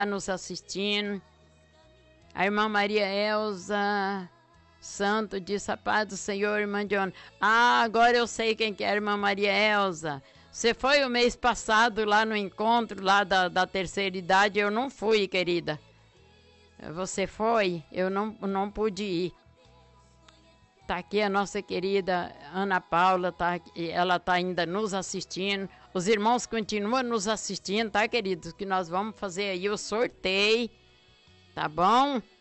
nos assistindo. A irmã Maria Elza Santo disse: a paz do Senhor, irmã Diona. Ah, agora eu sei quem que é a irmã Maria Elza. Você foi o mês passado lá no encontro lá da terceira idade? Eu não fui, querida. Você foi? Eu não pude ir. Tá aqui a nossa querida Ana Paula, ela tá ainda nos assistindo. Os irmãos continuam nos assistindo, tá, queridos? Que nós vamos fazer aí o sorteio, tá bom?